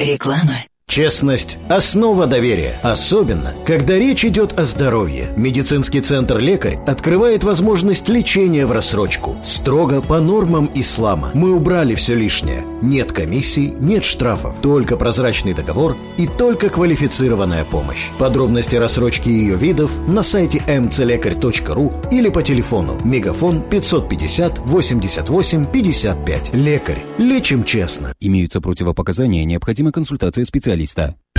Реклама. Честность – основа доверия, особенно, когда речь идет о здоровье. Медицинский центр «Лекарь» открывает возможность лечения в рассрочку. Строго по нормам ислама. Мы убрали все лишнее. Нет комиссий, нет штрафов. Только прозрачный договор и только квалифицированная помощь. Подробности рассрочки и ее видов на сайте mcлекарь.ру или по телефону мегафон 550 88 55. «Лекарь». Лечим честно. Имеются противопоказания, необходима консультация специалиста.